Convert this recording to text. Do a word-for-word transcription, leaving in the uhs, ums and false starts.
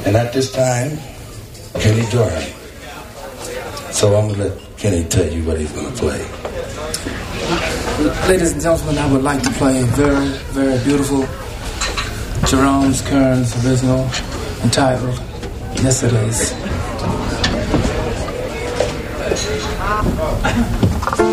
And at this time, Kenny Dorham. So I'm going to let Kenny tell you what he's going to play. Ladies and gentlemen, I would like to play a very, very beautiful Jerome's Kearns original entitled Yes It Is.